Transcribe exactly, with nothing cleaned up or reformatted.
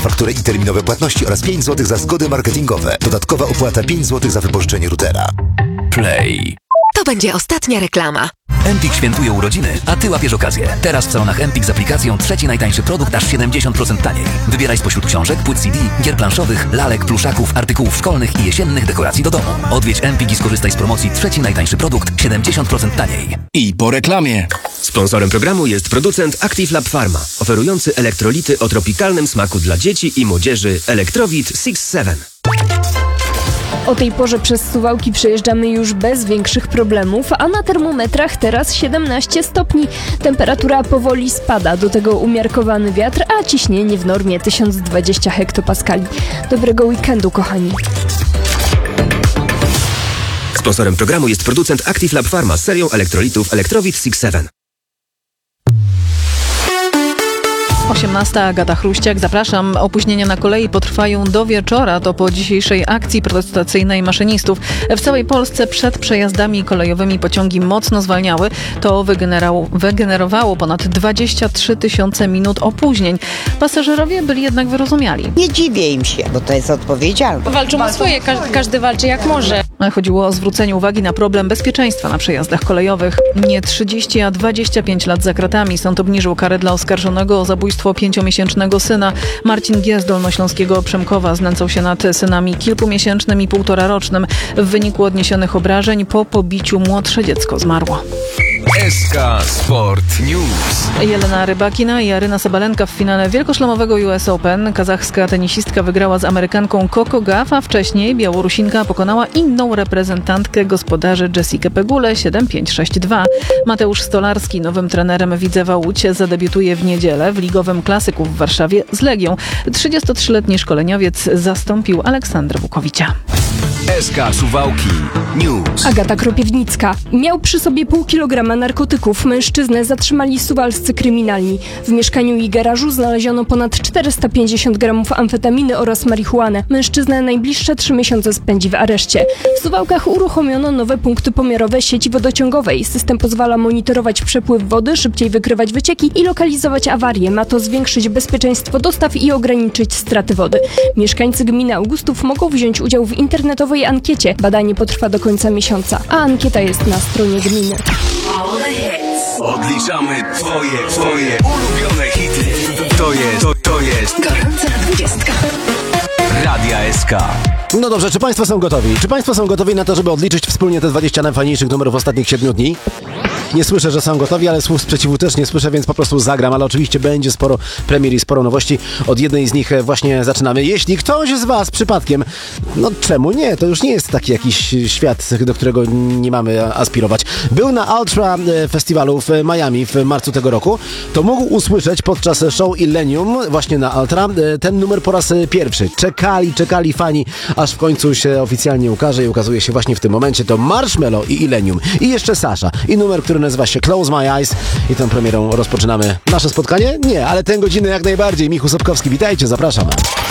fakturę i terminowe płatności oraz pięć złotych za zgody marketingowe. Dodatkowa opłata pięć złotych za wypożyczenie routera. Play. To będzie ostatnia reklama. Empik świętuje urodziny, a Ty łapiesz okazję. Teraz w salonach Empik z aplikacją trzeci najtańszy produkt aż siedemdziesiąt procent taniej. Wybieraj spośród książek, płyt C D, gier planszowych, lalek, pluszaków, artykułów szkolnych i jesiennych dekoracji do domu. Odwiedź Empik i skorzystaj z promocji trzeci najtańszy produkt siedemdziesiąt procent taniej. I po reklamie. Sponsorem programu jest producent Active Lab Pharma, oferujący elektrolity o tropikalnym smaku dla dzieci i młodzieży Electrowit six seven. O tej porze przez Suwałki przejeżdżamy już bez większych problemów, a na termometrach teraz siedemnaście stopni. Temperatura powoli spada, do tego umiarkowany wiatr, a ciśnienie w normie tysiąc dwadzieścia hektopaskali. Dobrego weekendu, kochani. Sponsorem programu jest producent Active Lab Pharma z serią elektrolitów Electrowit six seven. osiemnasta, Agata Chruściak, zapraszam. Opóźnienia na kolei potrwają do wieczora. To po dzisiejszej akcji protestacyjnej maszynistów. W całej Polsce przed przejazdami kolejowymi pociągi mocno zwalniały. To wygenerowało ponad dwadzieścia trzy tysiące minut opóźnień. Pasażerowie byli jednak wyrozumiali. Nie dziwię im się, bo to jest odpowiedzialne. Walczą o swoje, każdy, każdy walczy jak może. Chodziło o zwrócenie uwagi na problem bezpieczeństwa na przejazdach kolejowych. Nie trzydzieści, a dwadzieścia pięć lat za kratami. Sąd obniżył karę dla oskarżonego o zabójstwo pięciomiesięcznego syna. Marcin G. z dolnośląskiego Przemkowa znęcał się nad synami kilkumiesięcznym i półtorarocznym. W wyniku odniesionych obrażeń po pobiciu młodsze dziecko zmarło. S K Sport News. Jelena Rybakina i Aryna Sabalenka w finale wielkoszlemowego U S Open. Kazachska tenisistka wygrała z Amerykanką Coco Gauff, a wcześniej Białorusinka pokonała inną reprezentantkę gospodarzy Jessikę Pegulę siedem pięć sześć dwa. Mateusz Stolarski, nowym trenerem Widzewa Łódź, zadebiutuje w niedzielę w ligowym klasyku w Warszawie z Legią. trzydziestotrzyletni szkoleniowiec zastąpił Aleksandra Wukowicia. S K Suwałki News. Agata Kropiewnicka. Miał przy sobie pół kilograma narkotyków. Mężczyznę zatrzymali suwalscy kryminalni. W mieszkaniu i garażu znaleziono ponad czterysta pięćdziesiąt gramów amfetaminy oraz marihuanę. Mężczyzna najbliższe trzy miesiące spędzi w areszcie. W Suwałkach uruchomiono nowe punkty pomiarowe sieci wodociągowej. System pozwala monitorować przepływ wody, szybciej wykrywać wycieki i lokalizować awarie. Ma to zwiększyć bezpieczeństwo dostaw i ograniczyć straty wody. Mieszkańcy gminy Augustów mogą wziąć udział w internetowej ankiecie. Badanie potrwa do końca miesiąca, a ankieta jest na stronie gminy. Odliczamy twoje, twoje ulubione hity. To jest, to, to jest Gorąca dwudziestka. Radia S K. No dobrze, czy Państwo są gotowi? Czy Państwo są gotowi na to, żeby odliczyć wspólnie te dwadzieścia najfajniejszych numerów ostatnich siedmiu dni? Nie słyszę, że są gotowi, ale słów sprzeciwu też nie słyszę, więc po prostu zagram, ale oczywiście będzie sporo premier i sporo nowości. Od jednej z nich właśnie zaczynamy. Jeśli ktoś z Was przypadkiem, no czemu nie? To już nie jest taki jakiś świat, do którego nie mamy aspirować. Był na Ultra Festiwalu w Miami w marcu tego roku, to mógł usłyszeć podczas show Illenium właśnie na Ultra ten numer po raz pierwszy. Czekali, czekali fani, aż w końcu się oficjalnie ukaże i ukazuje się właśnie w tym momencie. To Marshmello i Illenium. I jeszcze Sasha. I numer, który nazywa się Close My Eyes i tą premierą rozpoczynamy nasze spotkanie? Nie, ale tę godzinę jak najbardziej. Michu Sobkowski, witajcie, zapraszam.